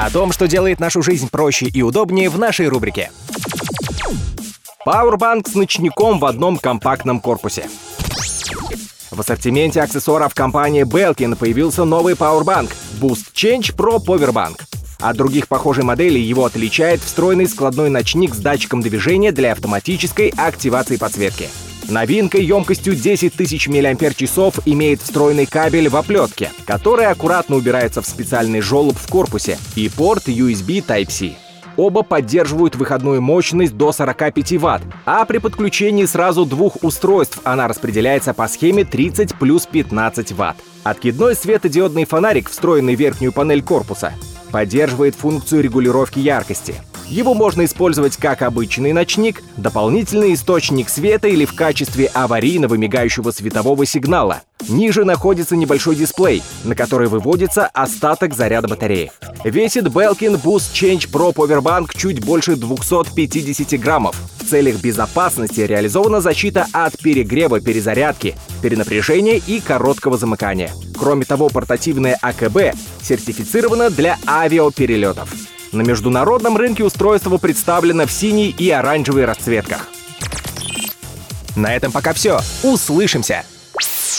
О том, что делает нашу жизнь проще и удобнее, в нашей рубрике. Powerbank с ночником в одном компактном корпусе. В ассортименте аксессуаров компании Belkin появился новый Powerbank Boost Change Pro Powerbank. От других похожей моделей его отличает встроенный складной ночник с датчиком движения для автоматической активации подсветки. Новинкой емкостью 10 тысяч мАч имеет встроенный кабель в оплетке, который аккуратно убирается в специальный желоб в корпусе, и порт USB Type-C. Оба поддерживают выходную мощность до 45 Вт, а при подключении сразу двух устройств она распределяется по схеме 30 плюс 15 Вт. Откидной светодиодный фонарик, встроенный в верхнюю панель корпуса, поддерживает функцию регулировки яркости. Его можно использовать как обычный ночник, дополнительный источник света или в качестве аварийного мигающего светового сигнала. Ниже находится небольшой дисплей, на который выводится остаток заряда батареи. Весит Belkin Boost Change Pro Powerbank чуть больше 250 граммов. В целях безопасности реализована защита от перегрева, перезарядки, перенапряжения и короткого замыкания. Кроме того, портативное АКБ сертифицировано для авиаперелетов. На международном рынке устройство представлено в синей и оранжевой расцветках. На этом пока все. Услышимся!